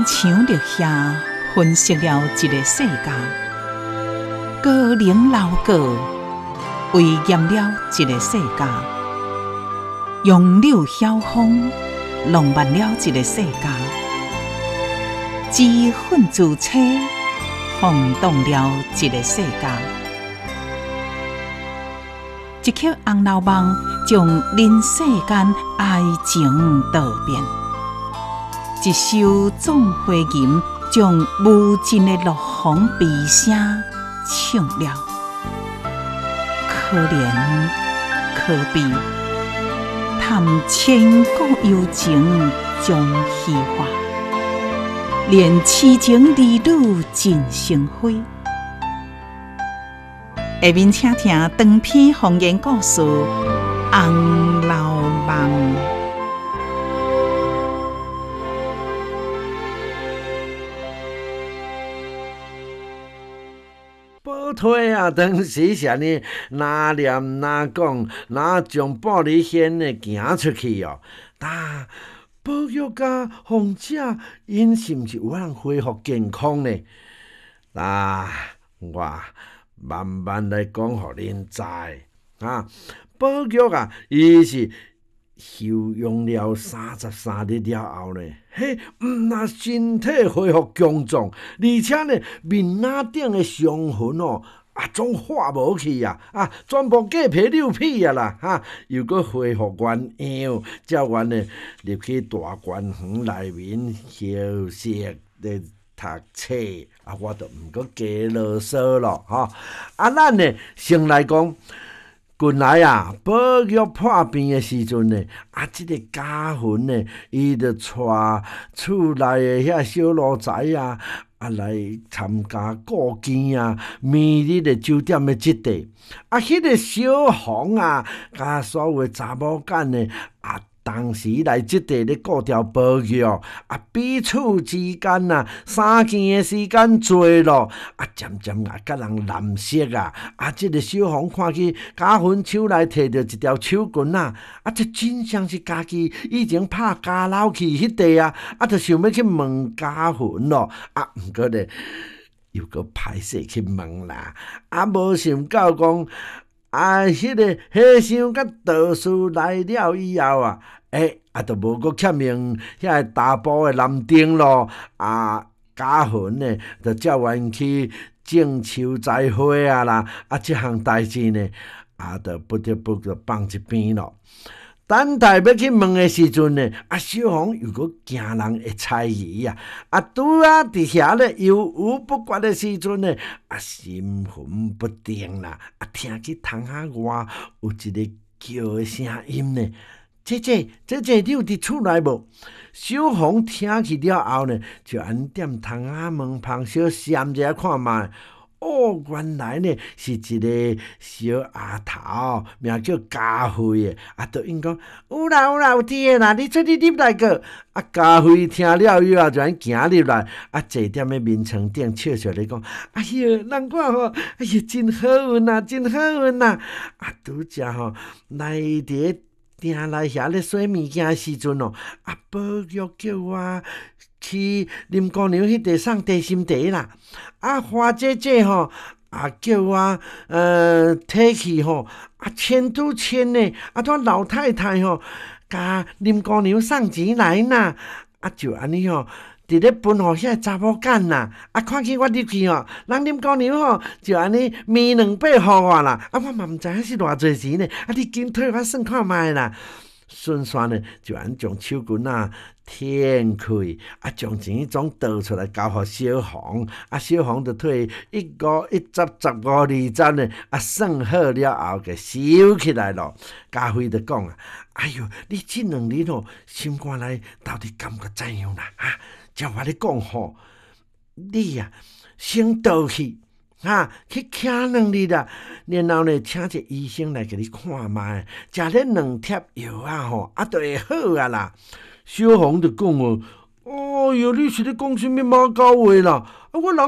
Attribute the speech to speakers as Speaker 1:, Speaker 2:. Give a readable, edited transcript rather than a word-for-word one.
Speaker 1: 墙立下分析了一个世界，高龄老过威严了一个世界，杨柳晓风浪漫了一个世界，脂粉自车晃动了一个世界。一曲红楼梦将人世间爱情道遍，一首壮花吟将无尽的落红悲声唱了。可怜可悲，谈千古幽情将虚化，恋痴情儿女尽成灰。下面请听长篇方言故事《红楼梦》。
Speaker 2: 宝推啊，当时啥呢？哪念哪讲，哪将玻璃掀的行出去哦？但宝玉甲凤姐因是毋是有人恢复健康呢？我慢慢来讲，互恁知啊。宝玉啊，伊是休养了33日了后呢，那身体恢复强壮，而且呢，面哪顶的伤痕哦，总化无去全部过皮溜皮啦，又搁恢复原样，才愿呢入去大观园内面休息咧。读册我就毋过加啰嗦咯咱呢先来讲，近来宝玉破病的时阵呢，这个家训呢，伊就带厝内的遐小奴才来参加过见明日的酒店的接待。迄个小红甲所有的查某囝呢当时来即地咧顾条宝玉彼此之间相见的时间多咯，渐渐甲人染色即个小红看去家训手内摕着一条手巾这真像是家己以前拍家老去迄地就想要去问家训咯，毋过咧又搁歹势去问啦，无想到讲迄个和尚甲道士来了以后就无搁欠命遐大埔的男丁咯，家训呢，就照愿去种树栽花啦，即项代志呢，就不得不就放一边咯。等待要去问的时阵呢，小红又搁惊人会猜疑拄伫遐咧犹豫不决的时阵呢，心魂不定啦，听去窗仔外有一个叫的声音呢。姐姐，你有伫厝内无？小红听去了后呢，就按踮窗仔门旁小闪一下看卖。原来呢是一个小丫头，名叫嘉慧就因讲有啦，有伫啦，你出去入来个。嘉慧听了以后就安行入来，坐踮咧眠床顶笑笑咧讲：哎哟，人看真好运真好运拄则来伫定来遐咧洗物件时阵宝玉叫我去林姑娘迄地送地心茶啦，花姐姐叫我提去签拄签呢，蹛老太太甲林姑娘送钱来呐，就安尼伫咧分互遐查某囝看起我入去人林姑娘就安尼面200互我啦，我嘛毋知影是偌济钱呢，你紧替我算看卖啦。顺线呢，就安将手巾舔开，将钱总倒出来交互小红，小红就替151101520呢，算好了后就收起来咯。家辉就讲哎哟，你这2日心肝内到底感觉怎样啦？照我咧讲你先倒去。去徛2日然后呢，请一个医生来给你看卖，食咧2贴药就会好啦。小红就讲哎哟，你是咧讲什么马狗话啦？我人